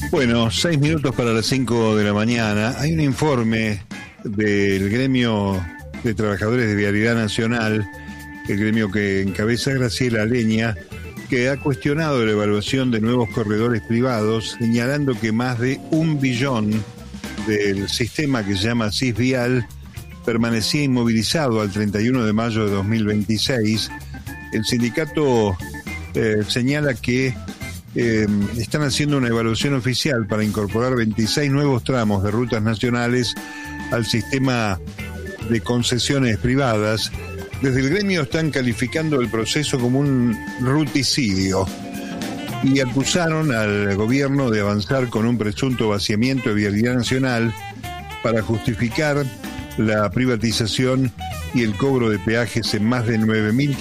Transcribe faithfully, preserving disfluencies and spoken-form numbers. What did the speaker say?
Bueno, seis minutos para las cinco de la mañana. Hay un informe del gremio de trabajadores de Vialidad Nacional, el gremio que encabeza Graciela Leña, que ha cuestionado la evaluación de nuevos corredores privados, señalando que más de un billón del sistema que se llama Sisvial permanecía inmovilizado al treinta y uno de mayo de dos mil veintiséis. El sindicato eh, señala que Eh, están haciendo una evaluación oficial para incorporar veintiséis nuevos tramos de rutas nacionales al sistema de concesiones privadas. Desde el gremio están calificando el proceso como un ruticidio y acusaron al gobierno de avanzar con un presunto vaciamiento de Vialidad Nacional para justificar la privatización y el cobro de peajes en más de nueve mil